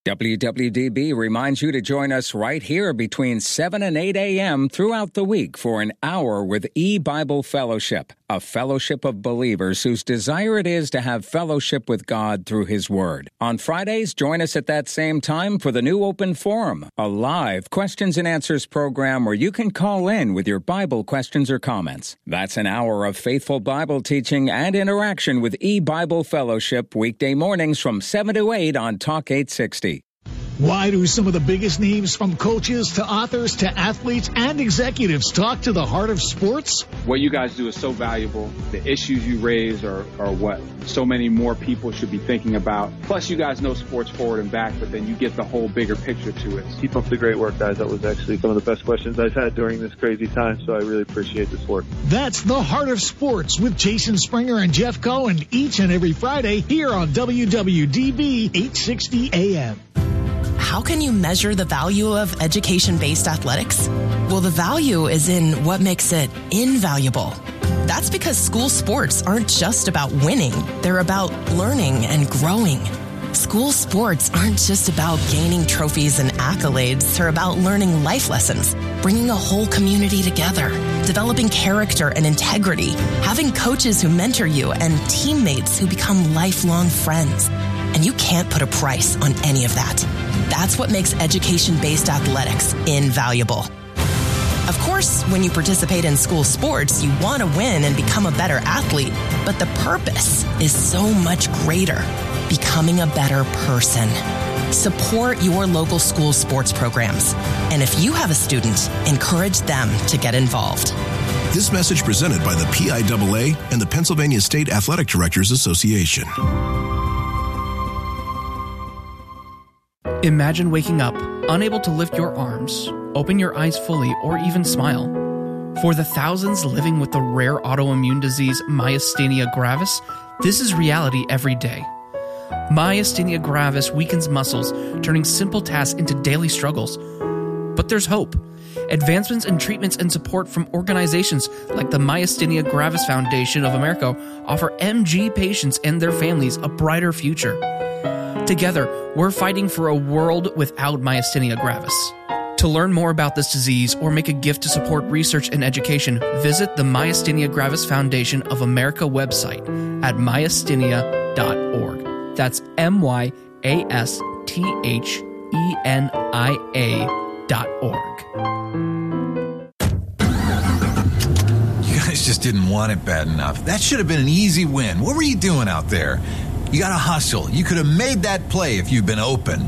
WWDB reminds you to join us right here between 7 and 8 a.m. throughout the week for an hour with E-Bible Fellowship, a fellowship of believers whose desire it is to have fellowship with God through His Word. On Fridays, join us at that same time for the new Open Forum, a live questions and answers program where you can call in with your Bible questions or comments. That's an hour of faithful Bible teaching and interaction with E-Bible Fellowship weekday mornings from 7 to 8 on Talk 860. Why do some of the biggest names, from coaches to authors to athletes and executives, talk to the heart of sports? What you guys do is so valuable. The issues you raise are what so many more people should be thinking about. Plus, you guys know sports forward and back, but then you get the whole bigger picture to it. Keep up the great work, guys. That was actually some of the best questions I've had during this crazy time, so I really appreciate this work. That's The Heart of Sports with Jason Springer and Jeff Cohen each and every Friday here on WWDB 860 AM. How can you measure the value of education-based athletics? Well, the value is in what makes it invaluable. That's because school sports aren't just about winning. They're about learning and growing. School sports aren't just about gaining trophies and accolades. They're about learning life lessons, bringing a whole community together, developing character and integrity, having coaches who mentor you, and teammates who become lifelong friends. And you can't put a price on any of that. That's what makes education-based athletics invaluable. Of course, when you participate in school sports, you want to win and become a better athlete. But the purpose is so much greater, becoming a better person. Support your local school sports programs. And if you have a student, encourage them to get involved. This message presented by the PIAA and the Pennsylvania State Athletic Directors Association. Imagine waking up, unable to lift your arms, open your eyes fully, or even smile. For the thousands living with the rare autoimmune disease myasthenia gravis, this is reality every day. Myasthenia gravis weakens muscles, turning simple tasks into daily struggles. But there's hope. Advancements in treatments and support from organizations like the Myasthenia Gravis Foundation of America offer MG patients and their families a brighter future. Together, we're fighting for a world without myasthenia gravis. To learn more about this disease or make a gift to support research and education, visit the Myasthenia Gravis Foundation of America website at myasthenia.org. That's myasthenia.org. You guys just didn't want it bad enough. That should have been an easy win. What were you doing out there? You got to hustle. You could have made that play if you'd been open.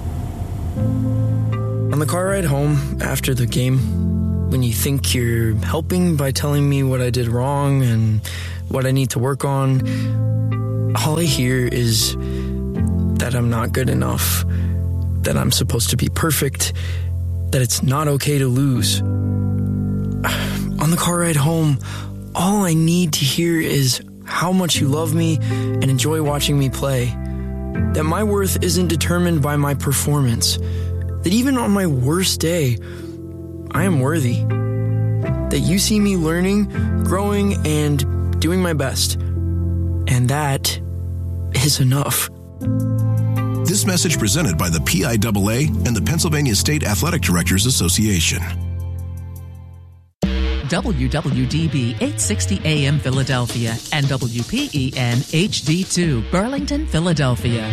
On the car ride home after the game, when you think you're helping by telling me what I did wrong and what I need to work on, all I hear is that I'm not good enough, that I'm supposed to be perfect, that it's not okay to lose. On the car ride home, all I need to hear is how much you love me and enjoy watching me play. That my worth isn't determined by my performance. That even on my worst day, I am worthy. That you see me learning, growing, and doing my best. And that is enough. This message presented by the PIAA and the Pennsylvania State Athletic Directors Association. WWDB 860 AM Philadelphia and WPEN HD2 Burlington, Philadelphia.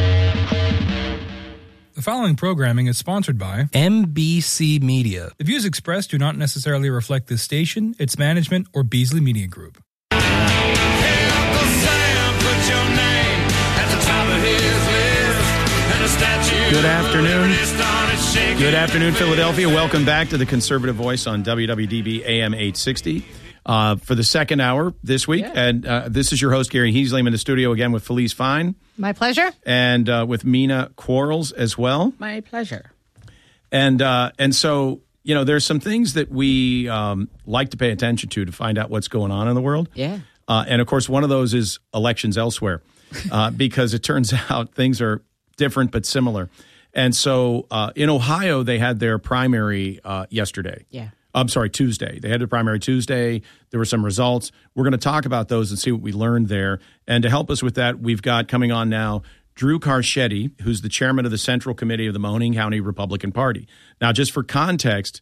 The following programming is sponsored by MBC Media. The views expressed do not necessarily reflect this station, its management, or Beasley Media Group. Hey, Uncle Sam, put your name at the top of his list. And a statue. Good afternoon. Good afternoon, Philadelphia. Welcome back to the Conservative Voice on WWDB AM 860 for the second hour this week. Yeah. And this is your host, Gary Heasley. I'm in the studio again with Felice Fine. My pleasure. And with Mina Quarles as well. My pleasure. And so, you know, there's some things that we like to pay attention to find out what's going on in the world. Yeah. And, of course, one of those is elections elsewhere because it turns out things are different but similar. And so in Ohio, they had their primary yesterday. Yeah. I'm sorry, Tuesday. They had a primary Tuesday. There were some results. We're going to talk about those and see what we learned there. And to help us with that, we've got coming on now Drew Carcetti, who's the chairman of the Central Committee of the Mahoning County Republican Party. Now, just for context,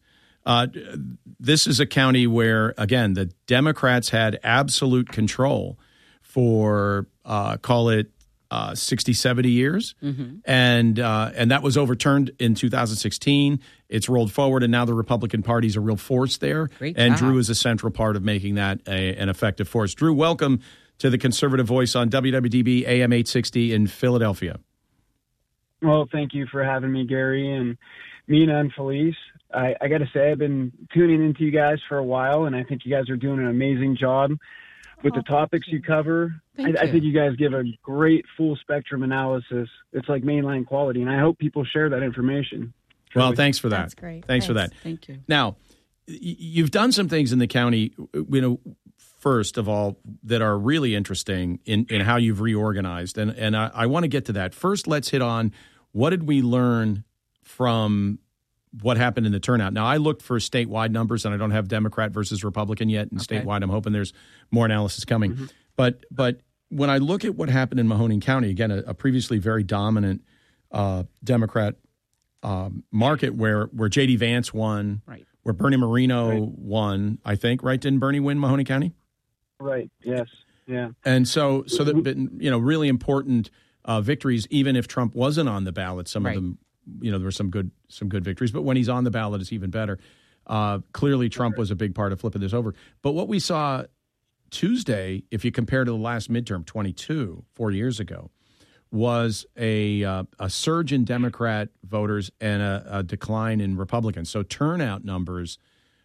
this is a county where, again, the Democrats had absolute control for, call it, 60, 70 years. Mm-hmm. And that was overturned in 2016. It's rolled forward, and now the Republican Party is a real force there. Great and job. Drew is a central part of making that an effective force. Drew, welcome to the Conservative Voice on WWDB AM 860 in Philadelphia. Well, thank you for having me, Gary, and Mina and Felice. I got to say, I've been tuning into you guys for a while, and I think you guys are doing an amazing job with the topics you cover. I think you guys give a great full spectrum analysis. It's like mainline quality, and I hope people share that information. Well, thanks for that. That's great. Thanks for that. Thank you. Now, you've done some things in the county, first of all, that are really interesting in how you've reorganized. And I want to get to that. First, let's hit on what did we learn from what happened in the turnout. Now, I looked for statewide numbers, and I don't have Democrat versus Republican yet. And statewide, I'm hoping there's more analysis coming. Mm-hmm. But when I look at what happened in Mahoning County, again, a previously very dominant Democrat market where J.D. Vance won, right, where Bernie Moreno won, I think, right? Didn't Bernie win Mahoning County? Right, yes, yeah. And so that, really important victories, even if Trump wasn't on the ballot, some of them, there were some good victories, but when he's on the ballot, it's even better. Clearly, Trump was a big part of flipping this over. But what we saw Tuesday, if you compare to the last midterm, 4 years ago, was a surge in Democrat voters and a decline in Republicans. So turnout numbers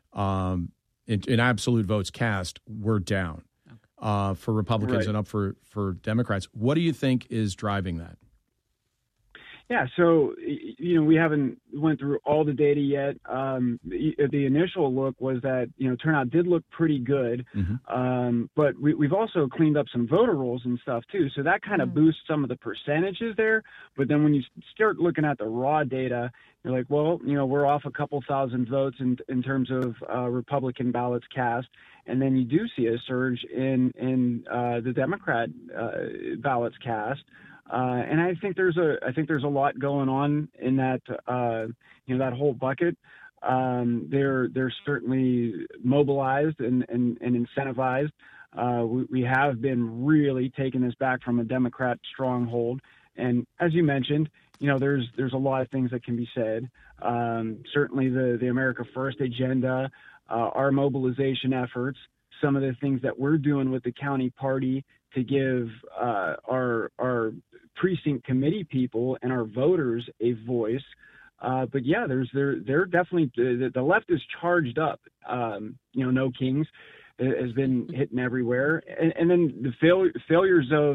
in absolute votes cast were down for Republicans and up for Democrats. What do you think is driving that? Yeah, so, we haven't went through all the data yet. The initial look was that, turnout did look pretty good. Mm-hmm. But we've also cleaned up some voter rolls and stuff, too. So that kind of boosts some of the percentages there. But then when you start looking at the raw data, you're like, well, we're off a couple thousand votes in terms of Republican ballots cast. And then you do see a surge in the Democrat ballots cast. And I think there's a lot going on in that that whole bucket. They're certainly mobilized and incentivized. We have been really taking this back from a Democrat stronghold. And as you mentioned, there's a lot of things that can be said. Certainly the America First agenda, our mobilization efforts, some of the things that we're doing with the county party to give our precinct committee people and our voters a voice. But yeah, they're definitely the left is charged up. No Kings has been hitting everywhere, and then the failures of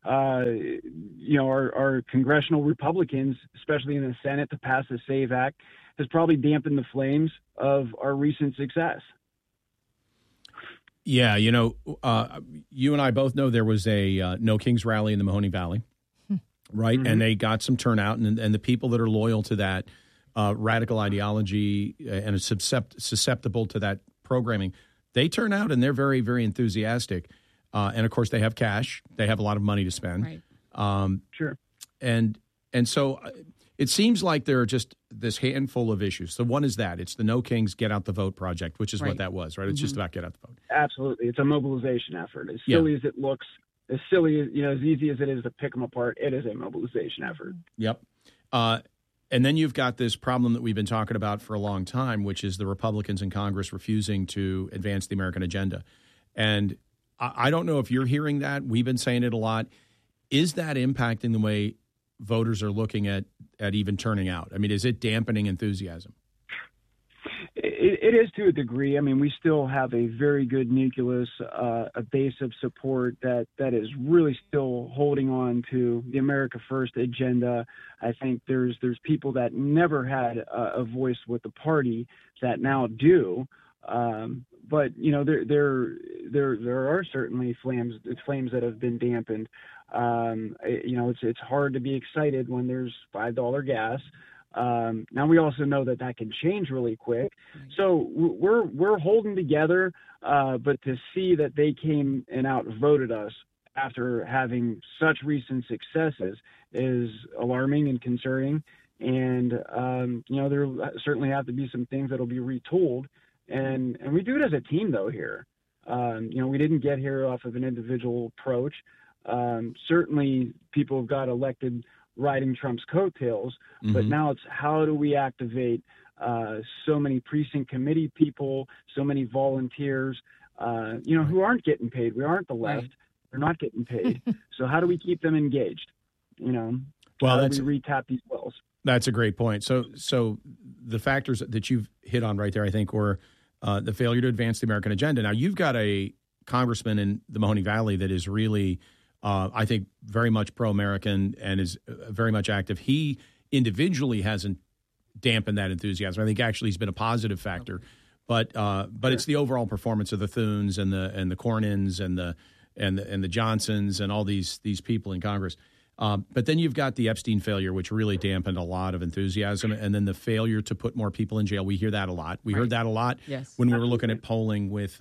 our congressional Republicans, especially in the Senate, to pass the SAVE Act, has probably dampened the flames of our recent success. Yeah, you and I both know there was a No Kings rally in the Mahoning Valley, right? Mm-hmm. And they got some turnout, and the people that are loyal to that radical ideology and are susceptible to that programming, they turn out and they're very, very enthusiastic. And, of course, they have cash. They have a lot of money to spend. Right. Sure. And so it seems like there are just this handful of issues. So one is that. It's the No Kings Get Out the Vote project, which is what that was, right? It's just about get out the vote. Absolutely. It's a mobilization effort. As silly as it looks, as easy as it is to pick them apart, it is a mobilization effort. Yep. And then you've got this problem that we've been talking about for a long time, which is the Republicans in Congress refusing to advance the American agenda. And I don't know if you're hearing that. We've been saying it a lot. Is that impacting the way voters are looking at even turning out? I mean, is it dampening enthusiasm? It is to a degree. I mean, we still have a very good nucleus, a base of support that is really still holding on to the America First agenda. I think there's people that never had a voice with the party that now do. But there are certainly flames that have been dampened. It's hard to be excited when there's $5 gas. Now we also know that can change really quick. So we're holding together, but to see that they came and outvoted us after having such recent successes is alarming and concerning. And, there certainly have to be some things that'll be retooled. And we do it as a team, though, here. We didn't get here off of an individual approach. Certainly people have got elected riding Trump's coattails, but now it's how do we activate so many precinct committee people, so many volunteers, who aren't getting paid. We aren't the left. They're not getting paid. So how do we keep them engaged? How do we retap these wells? That's a great point. So the factors that you've hit on right there, I think, were the failure to advance the American agenda. Now, you've got a congressman in the Mahoning Valley that is really, I think, very much pro-American and is very much active. He individually hasn't dampened that enthusiasm. I think actually he's been a positive factor, but it's the overall performance of the Thunes and the Cornyn's and the Johnsons and all these people in Congress. But then you've got the Epstein failure, which really dampened a lot of enthusiasm, and then the failure to put more people in jail. We hear that a lot. We heard that a lot when we were looking at polling with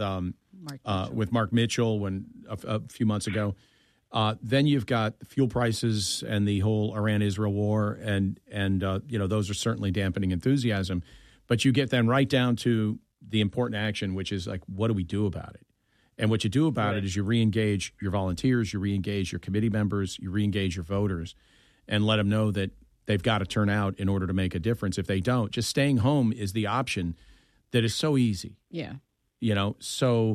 Mark Mitchell a few months ago. Then you've got fuel prices and the whole Iran-Israel war, and those are certainly dampening enthusiasm. But you get then right down to the important action, which is like, what do we do about it? And what you do about it is you re-engage your volunteers, you re-engage your committee members, you re-engage your voters, and let them know that they've got to turn out in order to make a difference. If they don't, just staying home is the option that is so easy. Yeah. So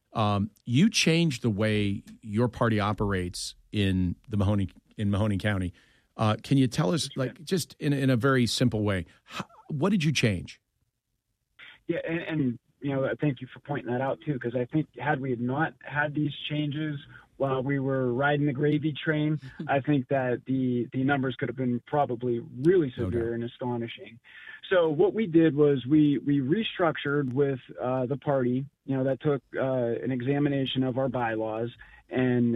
you changed the way your party operates in Mahoning County. Can you tell us, just in a very simple way, what did you change? Yeah, and thank you for pointing that out, too, because I think had we not had these changes while we were riding the gravy train, I think that the numbers could have been probably really severe and astonishing. So what we did was we restructured with the party, that took an examination of our bylaws, and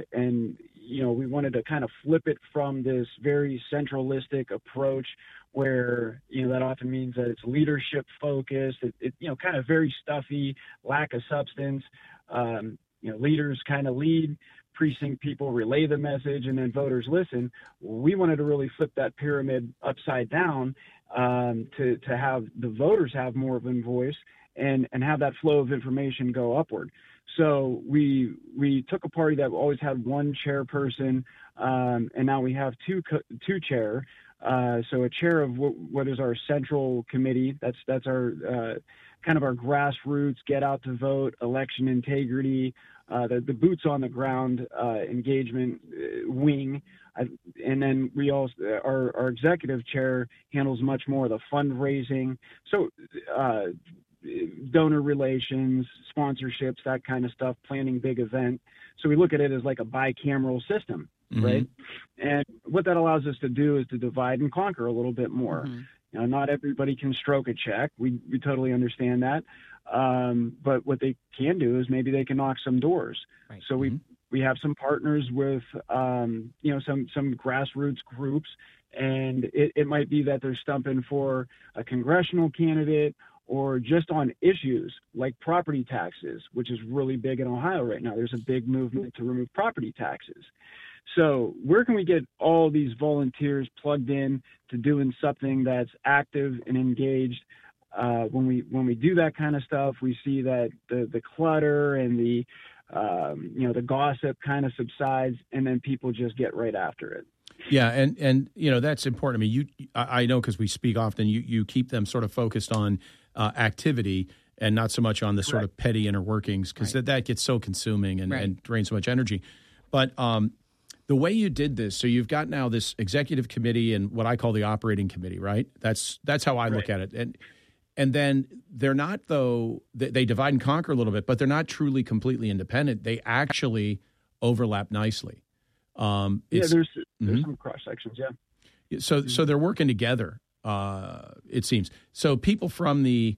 we wanted to kind of flip it from this very centralistic approach where, that often means that it's leadership focused, it kind of very stuffy, lack of substance. Leaders kind of lead, precinct people relay the message, and then voters listen. We wanted to really flip that pyramid upside down to have the voters have more of a voice and have that flow of information go upward. So we took a party that always had one chairperson, and now we have two chair. So a chair of what is our central committee. That's our kind of our grassroots, get out to vote, election integrity, the boots on the ground engagement wing. And then we also our executive chair handles much more of the fundraising. So donor relations, sponsorships, that kind of stuff, planning big event. So we look at it as like a bicameral system. Right. And what that allows us to do is to divide and conquer a little bit more. Not everybody can stroke a check. We totally understand that. But what they can do is maybe they can knock some doors. Right. So we have some partners with, some grassroots groups, and it might be that they're stumping for a congressional candidate or just on issues like property taxes, which is really big in Ohio right now. There's a big movement to remove property taxes. So where can we get all these volunteers plugged in to doing something that's active and engaged? When we do that kind of stuff, we see that the clutter and the gossip kind of subsides, and then people just get right after it. Yeah, and that's important. I mean, I know because we speak often. You keep them sort of focused on activity and not so much on the sort of petty inner workings, because that gets so consuming and drains so much energy. But the way you did this, so you've got now this executive committee and what I call the operating committee, right? That's how I look at it. And then they're not, though, they divide and conquer a little bit, but they're not truly completely independent. They actually overlap nicely. There's some cross sections, yeah. So they're working together, it seems. So people from the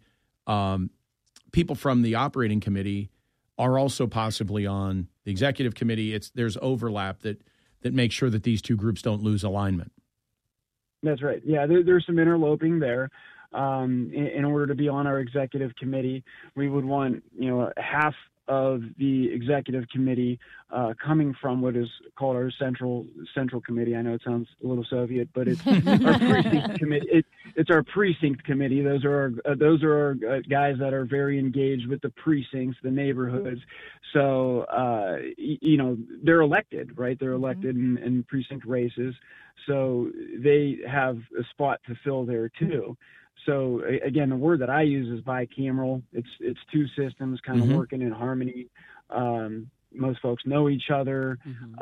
operating committee are also possibly on the executive committee. There's overlap that makes sure that these two groups don't lose alignment. That's right. Yeah, there's some interloping there. In order to be on our executive committee, we would want half of the executive committee coming from what is called our central committee. I know it sounds a little Soviet, but it's our precinct committee. It's our precinct committee. Those are our guys that are very engaged with the precincts, the neighborhoods. So they're elected, right? They're elected in precinct races, so they have a spot to fill there too. So again, the word that I use is bicameral. It's two systems kind of working in harmony. Most folks know each other.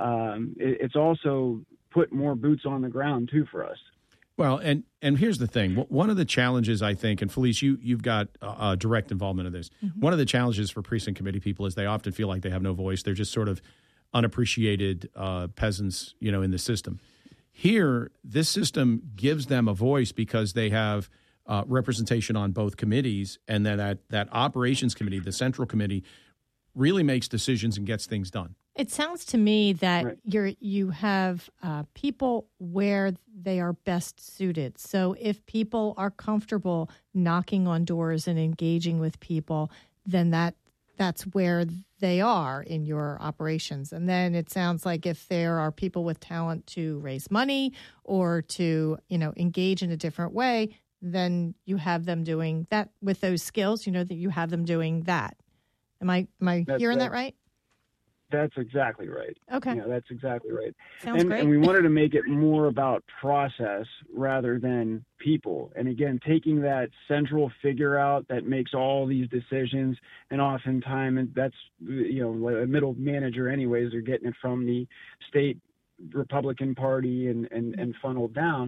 It's also put more boots on the ground too for us. Well, and here's the thing. One of the challenges, I think, and Felice, you've got direct involvement in this. One of the challenges for precinct committee people is they often feel like they have no voice. They're just sort of unappreciated peasants, in the system. Here, this system gives them a voice because they have representation on both committees, and then that operations committee, the central committee, really makes decisions and gets things done. It sounds to me that you have people where they are best suited. So if people are comfortable knocking on doors and engaging with people, then that's where they are in your operations. And then it sounds like if there are people with talent to raise money or to, engage in a different way, then you have them doing that with those skills, that you have them doing that. Am I hearing that right? That's exactly right. Okay. That's exactly right. Sounds great. And we wanted to make it more about process rather than people. And again, taking that central figure out that makes all these decisions, and oftentimes that's, like a middle manager anyways, they're getting it from the state Republican Party and funneled down.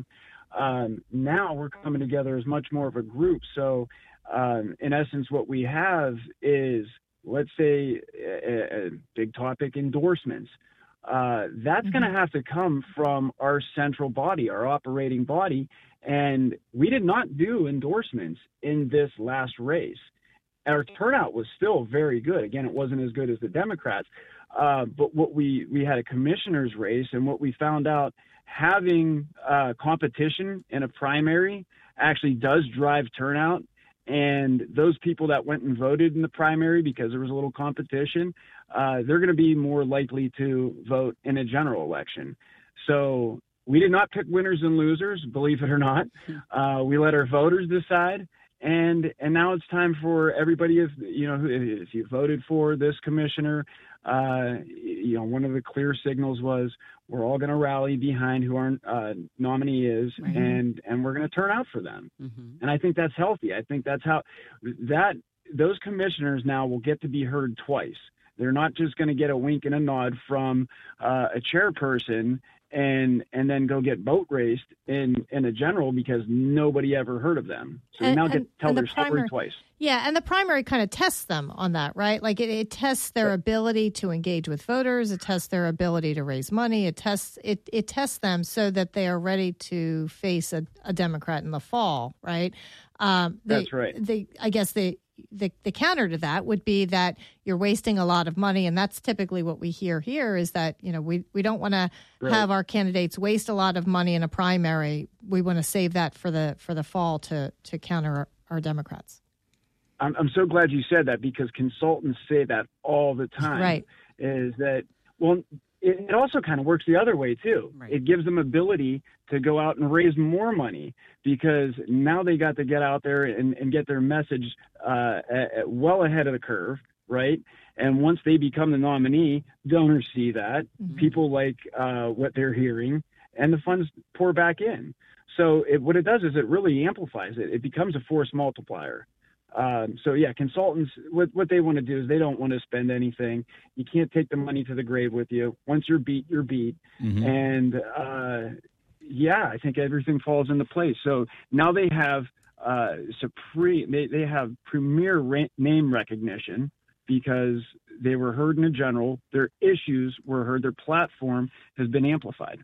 Now we're coming together as much more of a group. So in essence, what we have is, let's say, a big topic, endorsements. That's going to have to come from our central body, our operating body. And we did not do endorsements in this last race. Our turnout was still very good. Again, it wasn't as good as the Democrats. But what we had a commissioner's race, and what we found out, having competition in a primary actually does drive turnout. And those people that went and voted in the primary because there was a little competition, they're going to be more likely to vote in a general election. So we did not pick winners and losers, believe it or not. We let our voters decide. And now it's time for everybody, if you voted for this commissioner, one of the clear signals was we're all going to rally behind who our nominee is, and we're going to turn out for them. And I think that's healthy. I think that's how those commissioners now will get to be heard twice. They're not just going to get a wink and a nod from a chairperson and then go get boat raced in a general because nobody ever heard of them. So they now get to tell their story twice. Yeah, and the primary kind of tests them on that, right? Like it tests their ability to engage with voters. It tests their ability to raise money. It tests them so that they are ready to face a Democrat in the fall, right? That's right. I guess the counter to that would be that you're wasting a lot of money, and that's typically what we hear here is that we don't want to have our candidates waste a lot of money in a primary. We want to save that for the fall to counter our Democrats. I'm so glad you said that, because consultants say that all the time. Right. Is that, well, it also kind of works the other way too. Right. It gives them ability to go out and raise more money, because now they got to get out there and get their message well ahead of the curve, right? And once they become the nominee, donors see that. People like what they're hearing, and the funds pour back in. So what it does is it really amplifies it. It becomes a force multiplier. Consultants, what they want to do is they don't want to spend anything. You can't take the money to the grave with you. Once you're beat, you're beat. And I think everything falls into place. So now they have they have premier name recognition because they were heard in a general. Their issues were heard. Their platform has been amplified.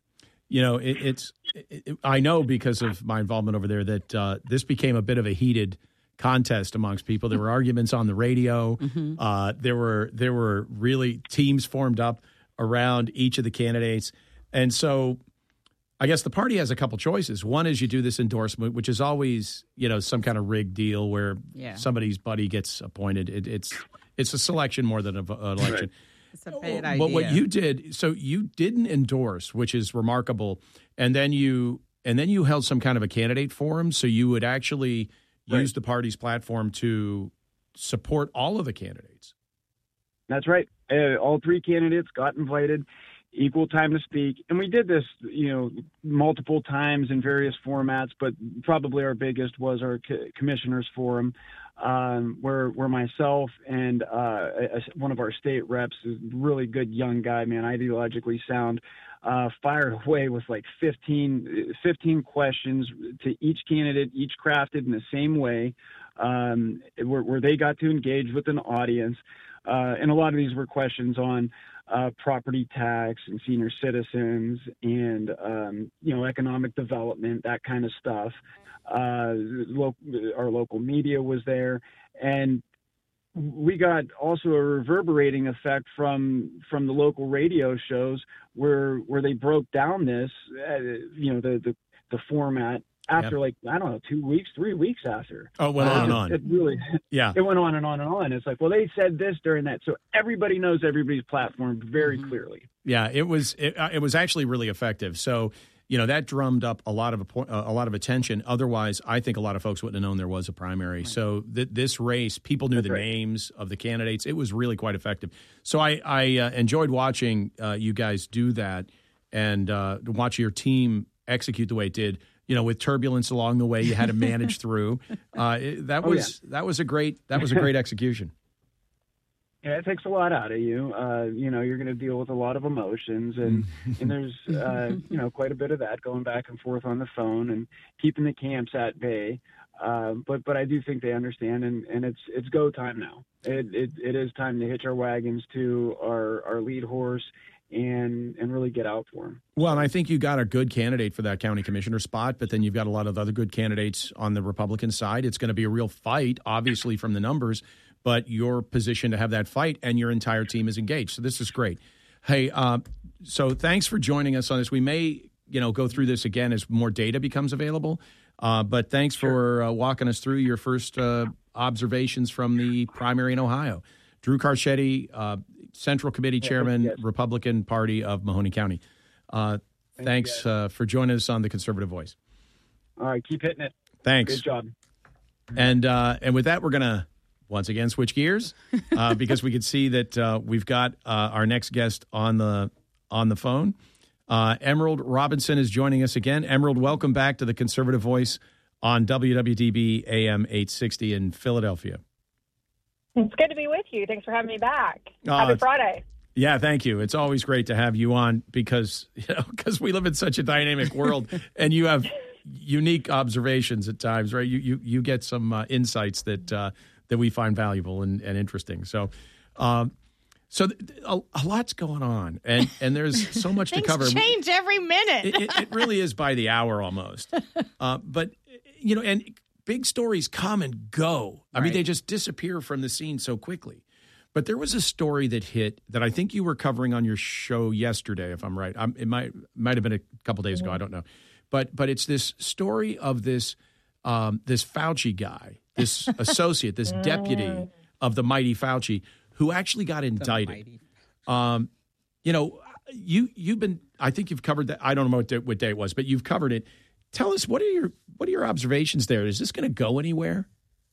I know because of my involvement over there that this became a bit of a heated contest amongst people. There were arguments on the radio. There were really teams formed up around each of the candidates. And so I guess the party has a couple choices. One is you do this endorsement, which is always, some kind of rigged deal where somebody's buddy gets appointed. It's a selection more than an election. It's a bad idea. But what you did, so you didn't endorse, which is remarkable, and then you held some kind of a candidate forum, so you would actually use the party's platform to support all of the candidates. That's right. All three candidates got invited, equal time to speak. And we did this, multiple times in various formats, but probably our biggest was our commissioners forum, where myself and one of our state reps, a really good young guy, man, ideologically sound, fired away with like 15 questions to each candidate, each crafted in the same way, where they got to engage with an audience. And a lot of these were questions on property tax and senior citizens and, economic development, that kind of stuff. Our local media was there. And we got also a reverberating effect from the local radio shows where they broke down this, the format after 2 weeks, 3 weeks after. Oh, it went on and on. It really, it went on and on and on. It's like, well, they said this during that, so everybody knows everybody's platform very clearly. Yeah, it was actually really effective. So, that drummed up a lot of attention. Otherwise, I think a lot of folks wouldn't have known there was a primary. Right. So this race, people knew names of the candidates. It was really quite effective. So I enjoyed watching you guys do that and watch your team execute the way it did. With turbulence along the way, you had to manage through. That was a great execution. Yeah, it takes a lot out of you. You're going to deal with a lot of emotions, and there's quite a bit of that going back and forth on the phone and keeping the camps at bay. But I do think they understand, and it's go time now. It is time to hitch our wagons to our lead horse and really get out for him. Well, and I think you got a good candidate for that county commissioner spot, but then you've got a lot of other good candidates on the Republican side. It's going to be a real fight, obviously, from the numbers, but your position to have that fight and your entire team is engaged. So this is great. Hey, so thanks for joining us on this. We may, go through this again as more data becomes available, but thanks for walking us through your first observations from the primary in Ohio. Drew Carcetti, Central Committee Chairman, Republican Party of Mahoney County. Thanks for joining us on the Conservative Voice. All right, keep hitting it. Thanks. Good job. And with that, we're going to once again switch gears because we can see that we've got our next guest on the phone. Emerald Robinson is joining us again. Emerald, welcome back to the Conservative Voice on WWDB AM 860 in Philadelphia. It's good to be with you. Thanks for having me back. Happy Friday. Yeah, thank you. It's always great to have you on because we live in such a dynamic world and you have unique observations at times, right? You get some insights that we find valuable and interesting. So a lot's going on and there's so much to cover. Things change every minute. It really is by the hour almost. But and big stories come and go. I mean, they just disappear from the scene so quickly. But there was a story that hit that I think you were covering on your show yesterday, if I'm right. It might have been a couple days ago. I don't know. But it's this story of this Fauci guy, this associate, this deputy of the mighty Fauci, who actually got indicted. You've been. I think you've covered that. I don't know what day it was, but you've covered it. Tell us what are your observations there? Is this going to go anywhere?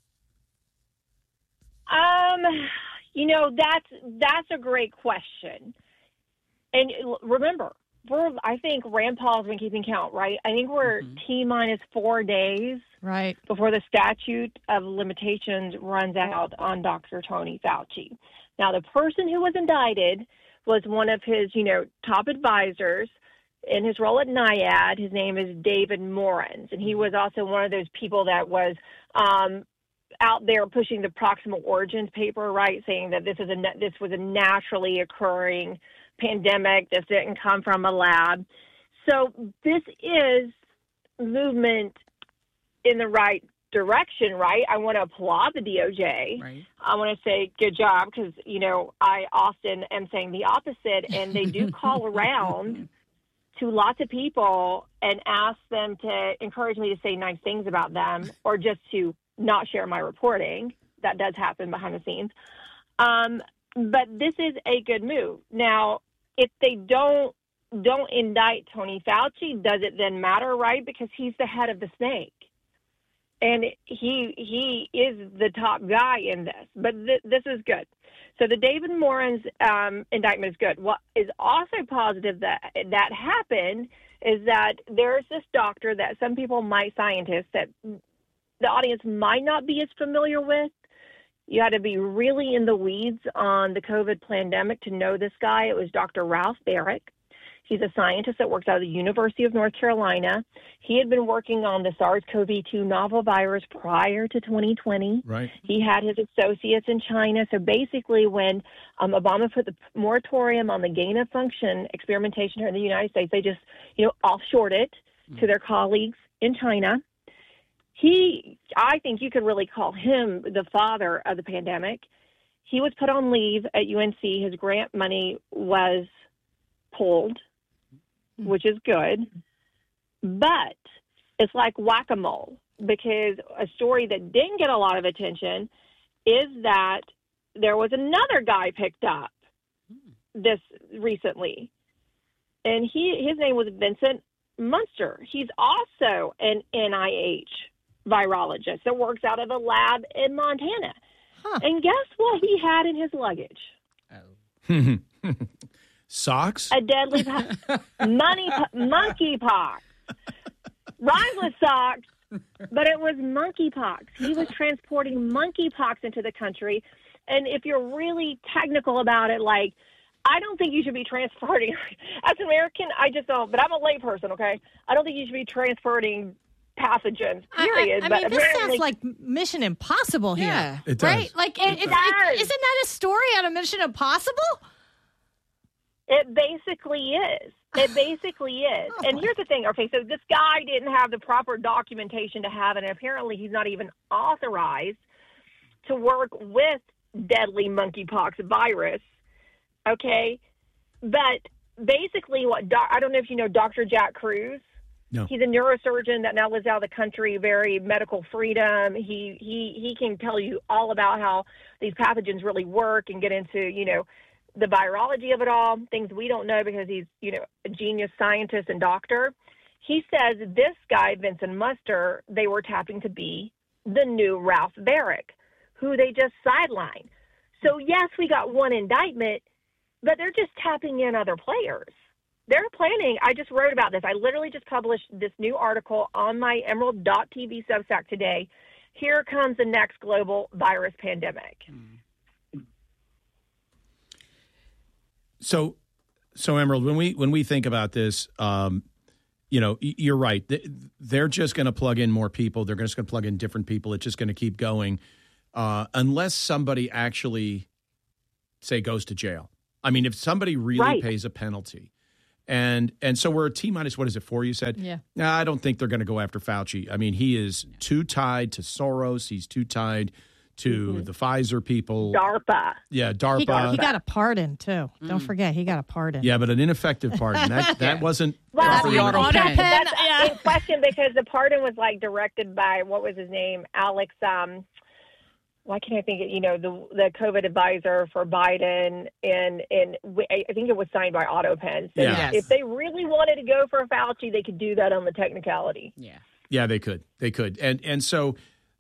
That's a great question. And remember, I think Rand Paul's been keeping count, right? I think we're T-minus 4 days before the statute of limitations runs out on Dr. Tony Fauci. Now, the person who was indicted was one of his, top advisors in his role at NIAID. His name is David Morens, and he was also one of those people that was out there pushing the proximal origins paper, right, saying that this was a naturally occurring pandemic. This didn't come from a lab. So this is movement in the right direction, right? I want to applaud the DOJ. Right. I want to say good job because, I often am saying the opposite, and they do call around to lots of people and ask them to encourage me to say nice things about them or just to not share my reporting. That does happen behind the scenes. But this is a good move. Now, if they don't indict Tony Fauci, does it then matter, right? Because he's the head of the snake. And he is the top guy in this. But this is good. So the David Morin's indictment is good. What is also positive that happened is that there's this doctor that some people scientists that the audience might not be as familiar with. You had to be really in the weeds on the COVID pandemic to know this guy. It was Dr. Ralph Baric. He's a scientist that works out of the University of North Carolina. He had been working on the SARS-CoV-2 novel virus prior to 2020. Right. He had his associates in China. So basically when Obama put the moratorium on the gain-of-function experimentation here in the United States, they just, offshored it to their colleagues in China. I think you could really call him the father of the pandemic. He was put on leave at UNC. His grant money was pulled, which is good. But it's like whack-a-mole, because a story that didn't get a lot of attention is that there was another guy picked up this recently. And his name was Vincent Munster. He's also an NIH virologist that works out of a lab in Montana. And guess what he had in his luggage? Socks? A deadly monkeypox. Rhymes with socks, but it was monkeypox. He was transporting monkeypox into the country. And if you're really technical about it, I don't think you should be transporting, as an American, I just don't, but I'm a layperson, okay? I don't think you should be transporting pathogens, period. I mean, this sounds like Mission Impossible here. Yeah. It does. Right? It isn't that a story out of Mission Impossible? It basically is. It basically is. And here's the thing. Okay, so this guy didn't have the proper documentation to have it, and apparently he's not even authorized to work with deadly monkeypox virus. Okay? But basically I don't know if you know Dr. Jack Cruz. No. He's a neurosurgeon that now lives out of the country, very medical freedom. He can tell you all about how these pathogens really work and get into, the virology of it all, things we don't know because he's, a genius scientist and doctor. He says this guy, Vincent Munster, they were tapping to be the new Ralph Baric, who they just sidelined. So, yes, we got one indictment, but they're just tapping in other players. They're planning. I just wrote about this. I literally just published this new article on my Emerald.tv Substack today. Here comes the next global virus pandemic. So Emerald, when we think about this, you're right. They're just going to plug in more people. They're just going to plug in different people. It's just going to keep going unless somebody actually, say, goes to jail. I mean, if somebody really pays a penalty. And so we're T-minus, what is it, 4, you said? Yeah. No, I don't think they're going to go after Fauci. I mean, he is too tied to Soros. He's too tied to the Pfizer people. DARPA. Yeah, DARPA. He got a pardon, too. Don't forget, he got a pardon. Yeah, but an ineffective pardon. That wasn't... Well, the auto pen. That's in question because the pardon was, directed by, what was his name, Alex... why can't I think of, the COVID advisor for Biden, and I think it was signed by AutoPen. So if they really wanted to go for Fauci, they could do that on the technicality. Yeah, they could. And so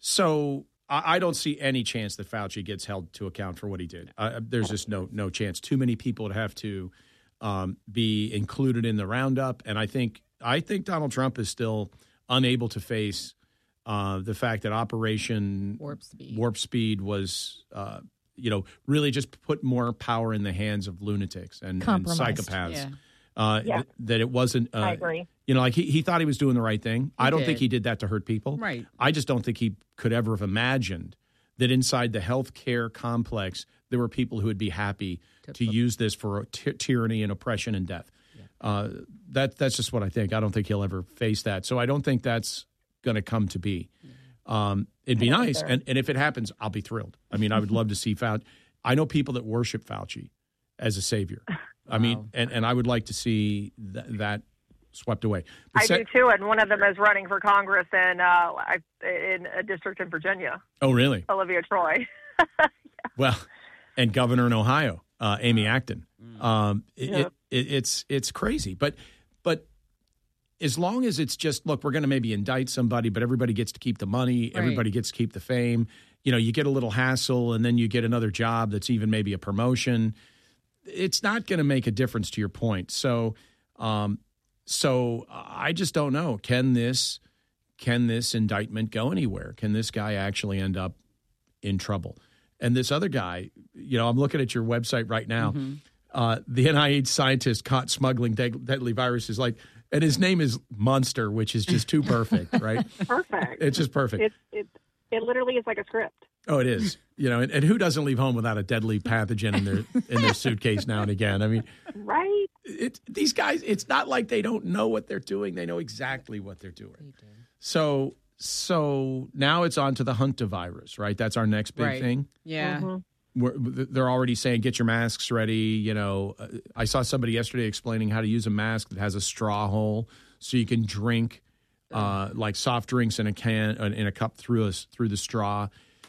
I don't see any chance that Fauci gets held to account for what he did. There's just no chance. Too many people would have to be included in the roundup, and I think Donald Trump is still unable to face the fact that Operation Warp Speed was, really just put more power in the hands of lunatics and psychopaths. That it wasn't. I agree. He thought he was doing the right thing. I don't think he did that to hurt people. Right. I just don't think he could ever have imagined that inside the healthcare complex there were people who would be happy to use this for tyranny and oppression and death. That's just what I think. I don't think he'll ever face that. So I don't think that's going to come to be. It'd be nice. And if it happens, I'll be thrilled. I mean, I would love to see Fauci. I know people that worship Fauci as a savior. I mean, and I would like to see that swept away. But I do too, and one of them is running for Congress in a district in Virginia. Oh, really? Olivia Troy. Well, and governor in Ohio, Amy Acton. It's crazy. But as long as it's just, look, we're going to maybe indict somebody, but everybody gets to keep the money, everybody gets to keep the fame. You know, you get a little hassle, and then you get another job that's even maybe a promotion. It's not going to make a difference, to your point. So I just don't know. Can this indictment go anywhere? Can this guy actually end up in trouble? And this other guy, you know, I'm looking at your website right now. The NIH scientist caught smuggling deadly viruses, and his name is Monster, which is just too perfect, right? Perfect. It's just perfect. It literally is like a script. Oh, it is. You know, and who doesn't leave home without a deadly pathogen in their suitcase now and again? I mean, right? These guys, it's not like they don't know what they're doing. They know exactly what they're doing. So now it's on to the hantavirus, right? That's our next big thing. Yeah. They're already saying, get your masks ready. You know, I saw somebody yesterday explaining how to use a mask that has a straw hole so you can drink like soft drinks in a cup through the straw.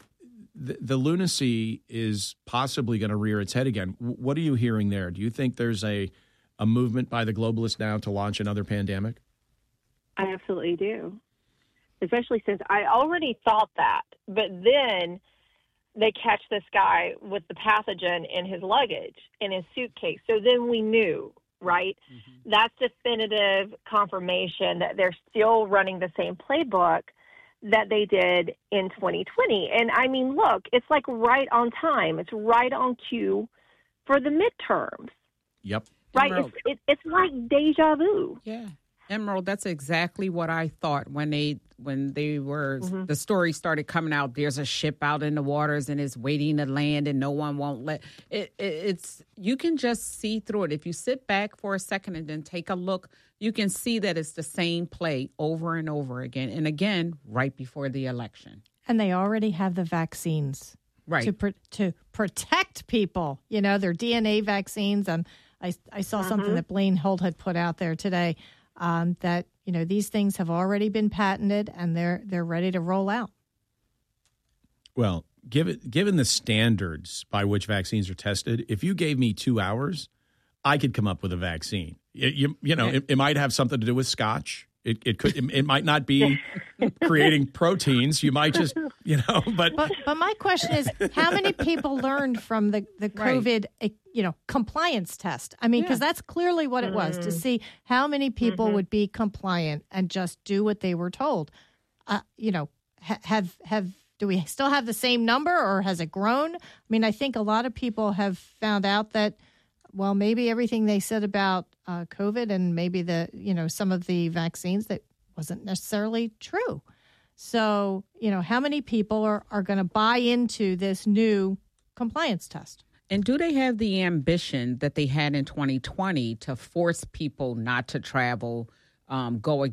The lunacy is possibly going to rear its head again. What are you hearing there? Do you think there's a movement by the globalists now to launch another pandemic? I absolutely do, especially since I already thought that. But then they catch this guy with the pathogen in his luggage, in his suitcase. So then we knew, right? That's definitive confirmation that they're still running the same playbook that they did in 2020. And I mean, look, it's like right on time. It's right on cue for the midterms. Yep. Right? It's like deja vu. Yeah. Emerald, that's exactly what I thought when they were the story started coming out. There's a ship out in the waters and it's waiting to land, and no one won't let it's. You can just see through it if you sit back for a second and then take a look. You can see that it's the same play over and over again, and again right before the election. And they already have the vaccines, right, to protect people. You know, their DNA vaccines. And I saw something that Blaine Holt had put out there today. That, you know, these things have already been patented and they're ready to roll out. Well, given the standards by which vaccines are tested, if you gave me 2 hours, I could come up with a vaccine. It might have something to do with scotch. It might not be creating proteins. You might just, but my question is, how many people learned from the COVID, compliance test? I mean, because that's clearly what it was, to see how many people would be compliant and just do what they were told. Do we still have the same number, or has it grown? I mean, I think a lot of people have found out that, well, maybe everything they said about COVID and maybe some of the vaccines, that wasn't necessarily true. So, how many people are going to buy into this new compliance test? And do they have the ambition that they had in 2020 to force people not to travel, go against